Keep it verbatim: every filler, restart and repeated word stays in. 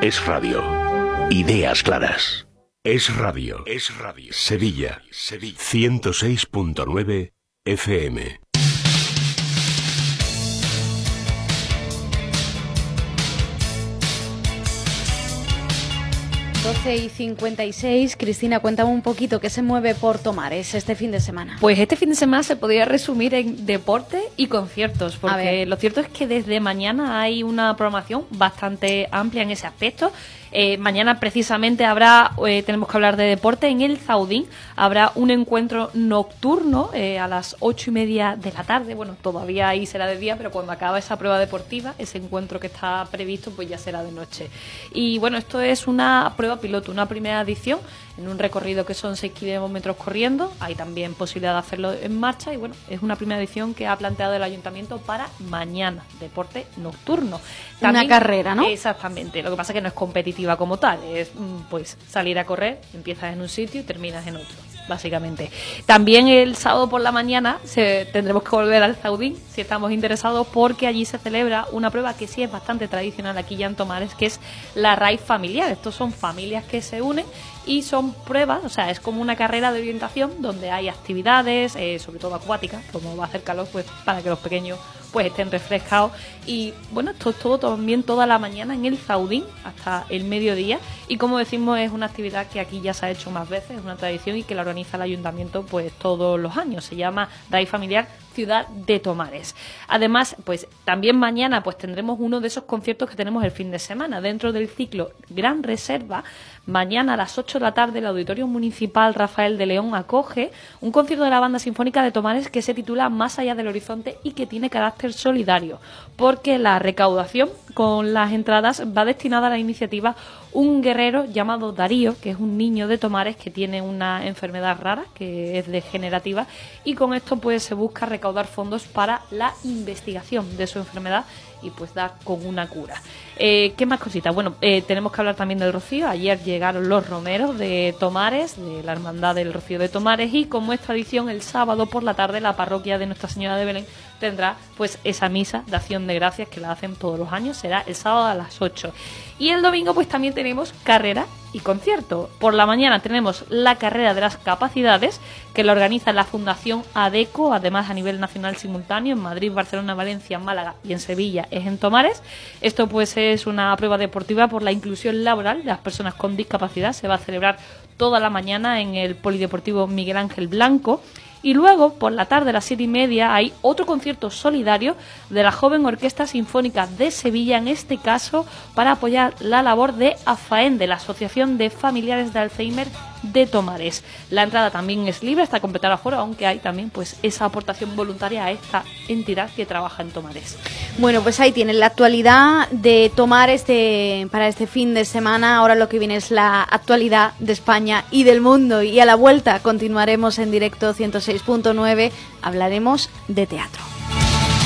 Es radio. Ideas claras. Es radio. Es radio. Sevilla. Sevilla. ciento seis punto nueve F M. doce y cincuenta y seis. Cristina, cuéntame un poquito qué se mueve por Tomares este fin de semana. Pues este fin de semana se podría resumir en deporte y conciertos, porque lo cierto es que desde mañana hay una programación bastante amplia en ese aspecto. Eh, mañana precisamente habrá, eh, tenemos que hablar de deporte, en el Zaudín habrá un encuentro nocturno eh, a las ocho y media de la tarde. Bueno, todavía ahí será de día, pero cuando acaba esa prueba deportiva, ese encuentro que está previsto, pues ya será de noche. Y bueno, esto es una prueba piloto, una primera edición en un recorrido que son seis kilómetros corriendo. Hay también posibilidad de hacerlo en marcha y bueno, es una primera edición que ha planteado el ayuntamiento para mañana, deporte nocturno. También, una carrera, ¿no? Exactamente, lo que pasa es que no es competitiva como tal, es pues salir a correr, empiezas en un sitio y terminas en otro, básicamente. También el sábado por la mañana se, tendremos que volver al Zaudín si estamos interesados, porque allí se celebra una prueba que sí es bastante tradicional aquí ya en Tomares, que es la raíz familiar. Estos son familias que se unen y son pruebas, o sea, es como una carrera de orientación donde hay actividades, eh, sobre todo acuáticas, como va a hacer calor, pues para que los pequeños pues estén refrescados. Y bueno, esto es todo también toda la mañana en el Zaudín hasta el mediodía, y como decimos, es una actividad que aquí ya se ha hecho más veces, es una tradición y que la organiza el ayuntamiento pues todos los años. Se llama Raíz Familiar Ciudad de Tomares. Además, pues también mañana pues tendremos uno de esos conciertos que tenemos el fin de semana dentro del ciclo Gran Reserva. Mañana a las ocho de la tarde el Auditorio Municipal Rafael de León acoge un concierto de la Banda Sinfónica de Tomares que se titula Más allá del horizonte y que tiene carácter solidario, porque la recaudación con las entradas va destinada a la iniciativa Un Guerrero llamado Darío, que es un niño de Tomares que tiene una enfermedad rara, que es degenerativa, y con esto pues se busca recaudar fondos para la investigación de su enfermedad y pues dar con una cura. Eh, ¿Qué más cositas? Bueno, eh, tenemos que hablar también del Rocío. Ayer llegaron los romeros de Tomares, de la Hermandad del Rocío de Tomares, y como es tradición, el sábado por la tarde la parroquia de Nuestra Señora de Belén tendrá pues esa misa de acción de gracias que la hacen todos los años. Será el sábado a las ocho. Y el domingo pues también tenemos carrera y concierto. Por la mañana tenemos la carrera de las capacidades, que la organiza la Fundación ADECO, además a nivel nacional simultáneo en Madrid, Barcelona, Valencia, Málaga y en Sevilla es en Tomares. Esto pues es una prueba deportiva por la inclusión laboral de las personas con discapacidad. Se va a celebrar toda la mañana en el Polideportivo Miguel Ángel Blanco. Y luego, por la tarde, a las siete y media, hay otro concierto solidario de la Joven Orquesta Sinfónica de Sevilla, en este caso para apoyar la labor de AFAEN, de la Asociación de Familiares de Alzheimer de Tomares. La entrada también es libre hasta completar aforo, aunque hay también pues esa aportación voluntaria a esta entidad que trabaja en Tomares. Bueno, pues ahí tienen la actualidad de Tomares de, para este fin de semana. Ahora lo que viene es la actualidad de España y del mundo, y a la vuelta continuaremos en directo ciento seis punto nueve, hablaremos de teatro.